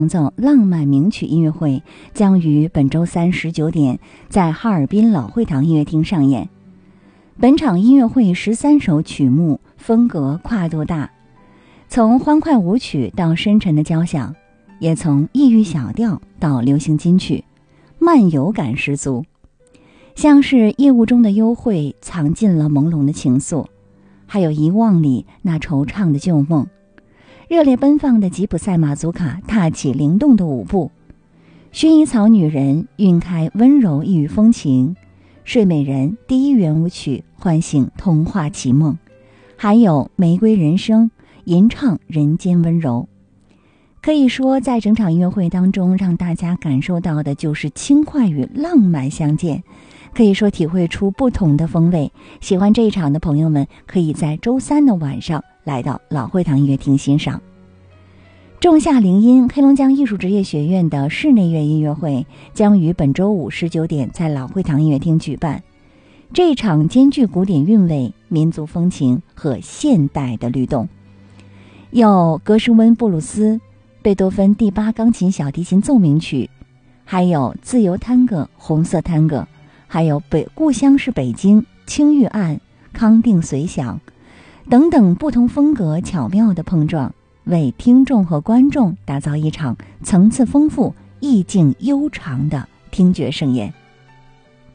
奏浪漫名曲音乐会将于本周三19点在哈尔滨老会堂音乐厅上演。本场音乐会13首曲目风格跨度大，从欢快舞曲到深沉的交响，也从异域小调到流行金曲，漫游感十足，像是夜雾中的幽会藏进了朦胧的情愫，还有遗忘里那惆怅的旧梦。热烈奔放的吉普赛马祖卡踏起灵动的舞步，薰衣草女人晕开温柔异域风情，睡美人第一圆舞曲唤醒童话奇梦，还有玫瑰人生吟唱人间温柔。可以说在整场音乐会当中，让大家感受到的就是轻快与浪漫相间，可以说体会出不同的风味。喜欢这一场的朋友们可以在周三的晚上来到老会堂音乐厅欣赏。仲夏铃音黑龙江艺术职业学院的室内乐音乐会将于本周五19点在老会堂音乐厅举办。这一场兼具古典韵味、民族风情和现代的律动，有格什温布鲁斯、贝多芬第8钢琴小提琴奏鸣曲，还有自由探戈、红色探戈，还有故乡是北京、青玉案、康定随想等等不同风格巧妙的碰撞，为听众和观众打造一场层次丰富、意境悠长的听觉盛宴。